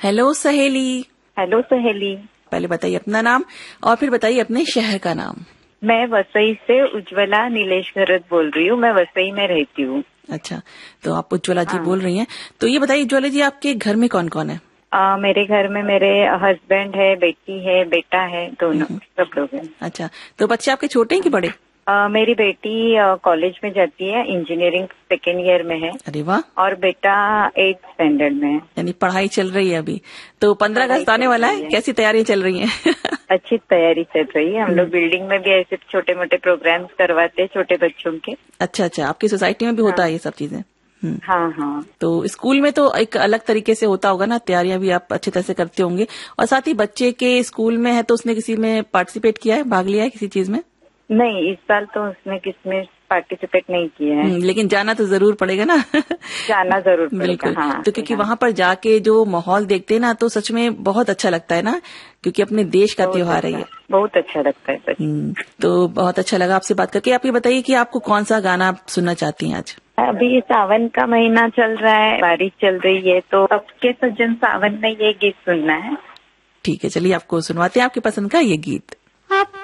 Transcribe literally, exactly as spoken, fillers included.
Hello सहेली। Hello सहेली। पहले बताइए अपना नाम और फिर बताइए अपने शहर का नाम। मैं वसई से उज्ज्वला नीलेश घरत बोल रही हूँ। मैं वसई में रहती हूँ। अच्छा, तो आप उज्ज्वला जी हाँ। बोल रही हैं। तो ये बताइए उज्ज्वला जी, आपके घर में कौन कौन है? आ, मेरे घर में मेरे हस्बैंड है, बेटी है, बेटा है, दोनों सब लोग हैं। अच्छा, तो बच्चे आपके छोटे हैं कि बड़े? आ, मेरी बेटी कॉलेज में जाती है, इंजीनियरिंग सेकेंड ईयर में है। अरे वाह। और बेटा एट्थ स्टैंडर्ड में है। यानी पढ़ाई चल रही है अभी। तो पंद्रह अगस्त आने वाला है, कैसी तैयारियां चल रही हैं? अच्छी तैयारी चल रही है। हम लोग बिल्डिंग में भी ऐसे छोटे मोटे प्रोग्राम्स करवाते हैं छोटे बच्चों के। अच्छा अच्छा, आपकी सोसाइटी में भी होता हाँ। है ये सब चीजें? हाँ हाँ। तो स्कूल में तो एक अलग तरीके से होता होगा ना, तैयारियां भी आप अच्छी तरह से करते होंगे। और साथ ही बच्चे के स्कूल में है तो उसने किसी में पार्टिसिपेट किया है, भाग लिया है किसी चीज में? नहीं, इस साल तो उसने किसमें पार्टिसिपेट नहीं किया है। लेकिन जाना तो जरूर पड़ेगा ना। जाना जरूर पड़ेगा। बिल्कुल। हाँ, तो क्योंकि हाँ। वहां पर जाके जो माहौल देखते हैं ना, तो सच में बहुत अच्छा लगता है ना, क्योंकि अपने देश का त्योहार है ये। बहुत अच्छा लगता है सच। तो बहुत अच्छा लगा आपसे बात करके। आप ये बताइए कि आपको कौन सा गाना आप सुनना चाहती हैं आज? अभी सावन का महीना चल रहा है, बारिश चल रही है, तो सबके सज्जन सावन में ये गीत सुनना है। ठीक है, चलिए आपको सुनवाते हैं आपकी पसंद का ये गीत।